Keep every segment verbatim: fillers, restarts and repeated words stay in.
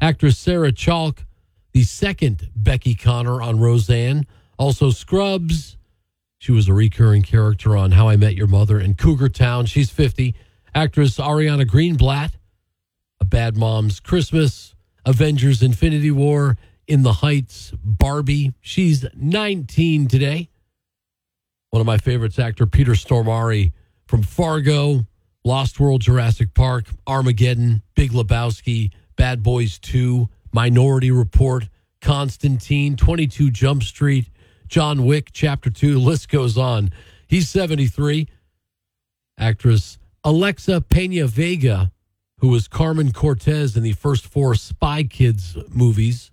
Actress Sarah Chalk, the second Becky Connor on Roseanne. Also Scrubs. She was a recurring character on How I Met Your Mother and Cougar Town. She's fifty. Actress Ariana Greenblatt, A Bad Mom's Christmas, Avengers Infinity War, In the Heights, Barbie. She's nineteen today. One of my favorites, actor Peter Stormare from Fargo, Lost World, Jurassic Park, Armageddon, Big Lebowski, Bad Boys two, Minority Report, Constantine, twenty-two Jump Street, John Wick, Chapter two, list goes on. He's seventy-three. Actress Alexa Pena Vega, who was Carmen Cortez in the first four Spy Kids movies.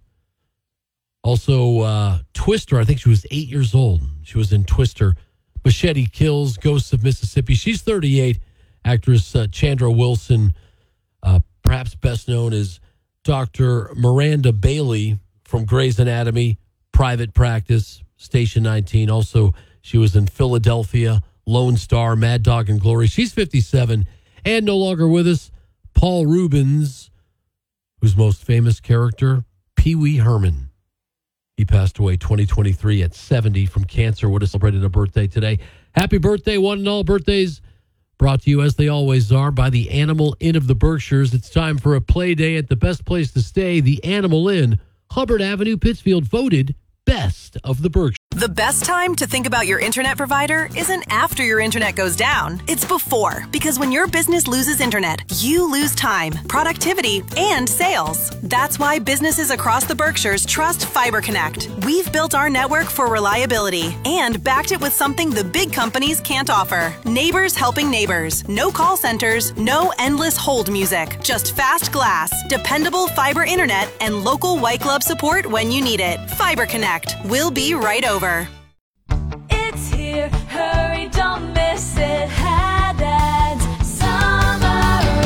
Also, uh, Twister, I think she was eight years old. She was in Twister. Machete Kills, Ghosts of Mississippi. She's thirty-eight. Actress uh, Chandra Wilson, uh, perhaps best known as Doctor Miranda Bailey from Grey's Anatomy, Private Practice, Station nineteen. Also, she was in Philadelphia, Lone Star, Mad Dog and Glory. She's fifty-seven. And no longer with us, Paul Reubens, whose most famous character, Pee Wee Herman. He passed away twenty twenty-three at seventy from cancer. Would have celebrated a birthday today. Happy birthday, one and all. Birthdays brought to you, as they always are, by the Animal Inn of the Berkshires. It's time for a play day at the best place to stay, the Animal Inn, Hubbard Avenue, Pittsfield, voted best of the Berkshires. The best time to think about your internet provider isn't after your internet goes down. It's before, because when your business loses internet, you lose time, productivity, and sales. That's why businesses across the Berkshires trust Fiber Connect. We've built our network for reliability and backed it with something the big companies can't offer. Neighbors helping neighbors. No call centers, no endless hold music. Just fast glass, dependable fiber internet, and local white glove support when you need it. Fiber Connect. We'll be right over. It's here, hurry, don't miss it. Haddad's Summer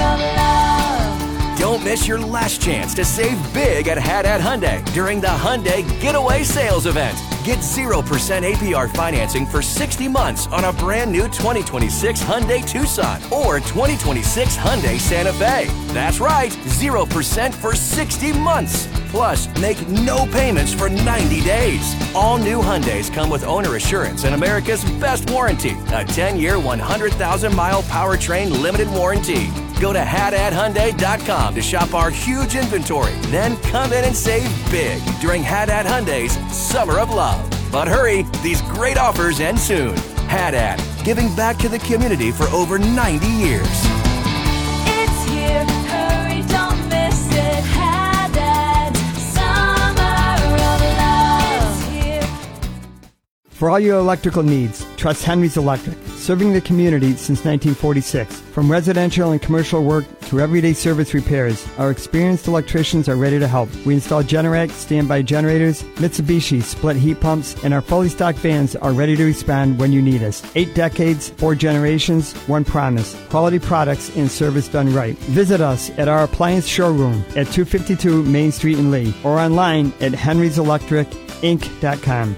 of Love. Don't miss your last chance to save big at Haddad Hyundai during the Hyundai Getaway Sales Event. Get zero percent A P R financing for sixty months on a brand new twenty twenty-six Hyundai Tucson or twenty twenty-six Hyundai Santa Fe. That's right, zero percent for sixty months. Plus, make no payments for ninety days. All new Hyundais come with owner assurance and America's best warranty, a ten-year, one hundred thousand mile powertrain limited warranty. Go to Haddad Hyundai dot com to shop our huge inventory. Then come in and save big during Haddad Hyundai's Summer of Love. But hurry, these great offers end soon. Haddad, giving back to the community for over ninety years. It's here, hurry, don't miss it. Haddad's Summer of Love. It's here. For all your electrical needs, trust Henry's Electric, serving the community since nineteen forty-six. From residential and commercial work to everyday service repairs, our experienced electricians are ready to help. We install Generac standby generators, Mitsubishi split heat pumps, and our fully stocked vans are ready to respond when you need us. Eight decades, four generations, one promise. Quality products and service done right. Visit us at our appliance showroom at two fifty-two Main Street in Lee or online at henrys electric inc dot com.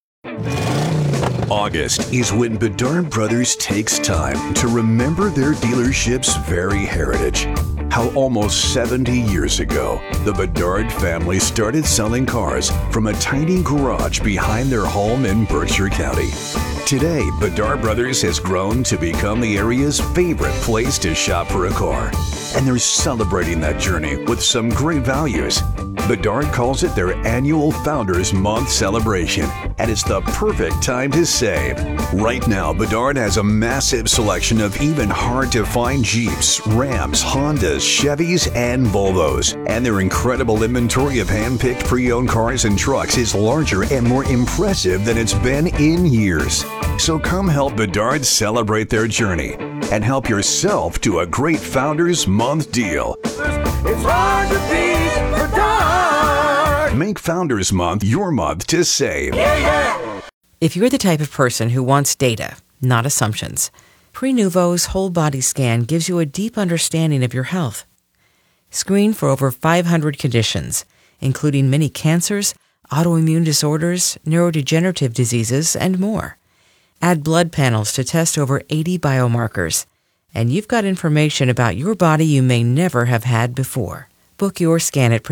August is when Bedard Brothers takes time to remember their dealership's very heritage. How almost seventy years ago, the Bedard family started selling cars from a tiny garage behind their home in Berkshire County. Today, Bedard Brothers has grown to become the area's favorite place to shop for a car. And they're celebrating that journey with some great values. Bedard calls it their annual Founders Month celebration, and it's the perfect time to save. Right now, Bedard has a massive selection of even hard-to-find Jeeps, Rams, Hondas, Chevys, and Volvos. And their incredible inventory of hand-picked pre-owned cars and trucks is larger and more impressive than it's been in years. So come help Bedard celebrate their journey and help yourself to a great Founders Month deal. It's hard to beat Bedard. Make Founders Month your month to save. Yeah, yeah. If you're the type of person who wants data, not assumptions, Prenuvo's whole body scan gives you a deep understanding of your health. Screen for over five hundred conditions, including many cancers, autoimmune disorders, neurodegenerative diseases, and more. Add blood panels to test over eighty biomarkers, and you've got information about your body you may never have had before. Book your scan at